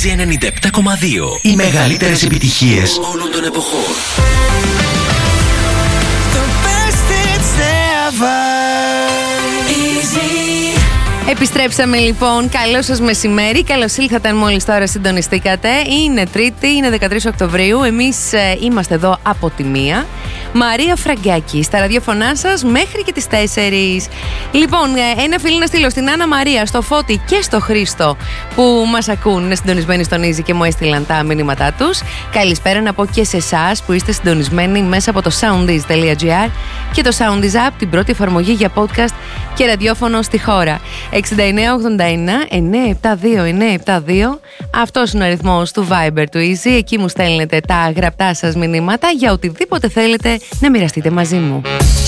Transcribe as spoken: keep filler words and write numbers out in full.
Easy ενενήντα επτά κόμμα δύο. Οι μεγαλύτερες επιτυχίες όλων των εποχών. Επιστρέψαμε λοιπόν. Καλό σας μεσημέρι. Καλώς ήλθατε αν μόλις τώρα συντονιστήκατε. Είναι Τρίτη, είναι δεκατρείς Οκτωβρίου. Εμείς ε, είμαστε εδώ από τη μία. Μαρία Φραγκάκη στα ραδιοφωνά σας μέχρι και τις τέσσερις. Λοιπόν, ένα φίλο να στείλω στην Άννα Μαρία, στο Φώτη και στο Χρήστο που μας ακούν, είναι συντονισμένοι στον Easy και μου έστειλαν τα μηνύματά τους. Καλησπέρα να πω και σε εσάς που είστε συντονισμένοι μέσα από το soundease τελεία gr και το Soundease App, την πρώτη εφαρμογή για podcast και ραδιόφωνο στη χώρα. εξήντα εννέα ογδόντα ένα εννιακόσια εβδομήντα δύο εννιακόσια εβδομήντα δύο. Αυτός είναι ο αριθμός του Viber του Easy. Εκεί μου στέλνετε τα γραπτά σας μηνύματα για οτιδήποτε θέλετε να μοιραστείτε μαζί μου.